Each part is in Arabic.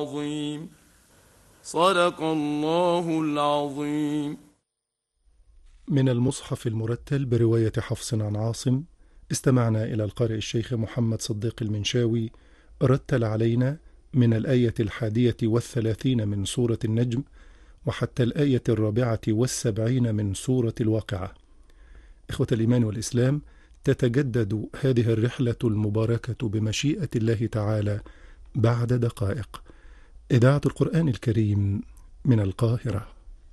عظيم. صدق الله العظيم. من المصحف المرتل برواية حفص عن عاصم، استمعنا إلى القارئ الشيخ محمد صديق المنشاوي رتل علينا من الآية 31 من سورة النجم وحتى الآية 74 من سورة الواقعة. إخوة الإيمان والإسلام، تتجدد هذه الرحلة المباركة بمشيئة الله تعالى بعد دقائق. إذاعة القرآن الكريم من القاهرة.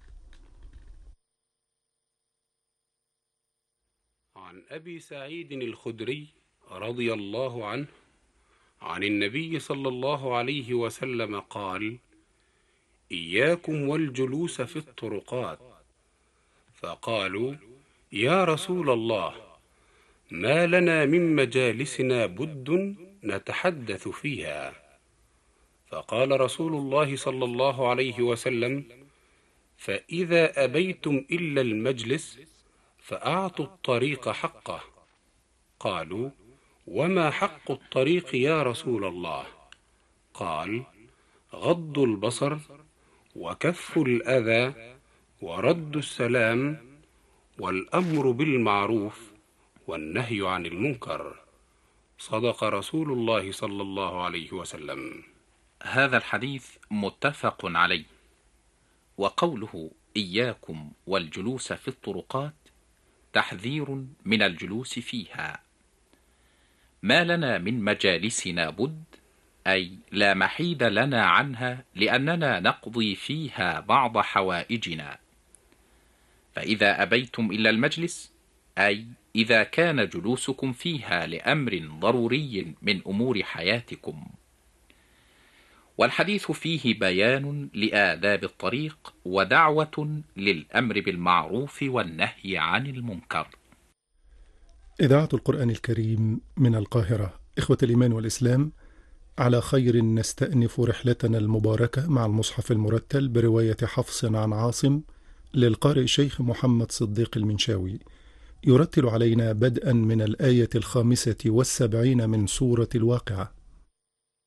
عن أبي سعيد الخدري رضي الله عنه عن النبي صلى الله عليه وسلم قال: إياكم والجلوس في الطرقات. فقالوا: يا رسول الله، ما لنا من مجالسنا بد نتحدث فيها. فقال رسول الله صلى الله عليه وسلم: فإذا أبيتم إلا المجلس فأعطوا الطريق حقه. قالوا: وما حق الطريق يا رسول الله؟ قال: غض البصر، وكف الأذى، ورد السلام، والأمر بالمعروف، والنهي عن المنكر. صدق رسول الله صلى الله عليه وسلم. هذا الحديث متفق عليه. وقوله إياكم والجلوس في الطرقات تحذير من الجلوس فيها. ما لنا من مجالسنا بد، أي لا محيد لنا عنها لأننا نقضي فيها بعض حوائجنا. فإذا أبيتم إلا المجلس، أي إذا كان جلوسكم فيها لأمر ضروري من أمور حياتكم. والحديث فيه بيان لآداب الطريق ودعوة للأمر بالمعروف والنهي عن المنكر. إذاعة القرآن الكريم من القاهرة. إخوة الإيمان والإسلام، على خير نستأنف رحلتنا المباركة مع المصحف المرتل برواية حفص عن عاصم للقارئ الشيخ محمد صديق المنشاوي، يرتل علينا بدءا من الآية 75 من سورة الواقعة.